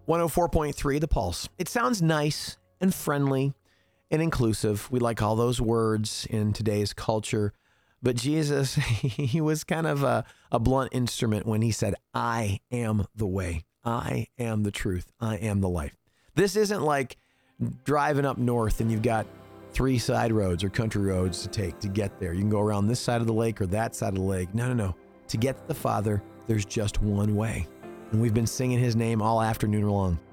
104.3 The Pulse. It sounds nice and friendly and inclusive. We like all those words in today's culture. But Jesus, he was kind of a blunt instrument when he said, I am the way. I am the truth. I am the life. This isn't like driving up north and you've got 3 side roads or country roads to take to get there. You can go around this side of the lake or that side of the lake. No. To get to the Father, there's just one way. And we've been singing his name all afternoon long.